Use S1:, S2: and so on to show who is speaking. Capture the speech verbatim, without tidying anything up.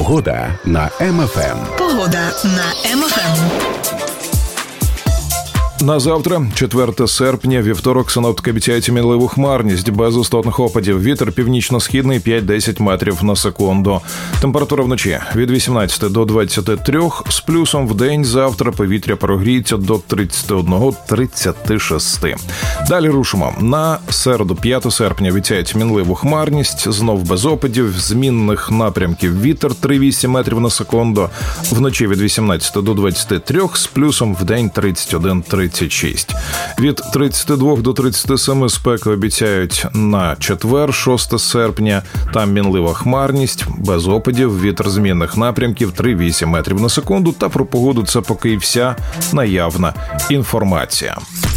S1: Погода на Ем Еф Ем.
S2: Погода на Ем Еф Ем.
S3: На завтра, четверте серпня, вівторок, синоптики обіцяють мінливу хмарність, без істотних опадів. Вітер північно-східний п'ять-десять метрів на секунду. Температура вночі від вісімнадцяти до двадцяти трьох, з плюсом в день завтра повітря прогріється до тридцяти одного - тридцяти шести. Далі рушимо. На середу, п'яте серпня, обіцяють мінливу хмарність, знов без опадів, змінних напрямків. Вітер три-вісім метрів на секунду. Вночі від вісімнадцяти до двадцяти трьох, з плюсом в день тридцять один - тридцять шість. Від тридцяти двох до тридцяти семи спеки обіцяють на четвер, шосте серпня. Там мінлива хмарність, без опадів, вітер змінних напрямків три-вісім метрів на секунду. Та про погоду це поки і вся наявна інформація.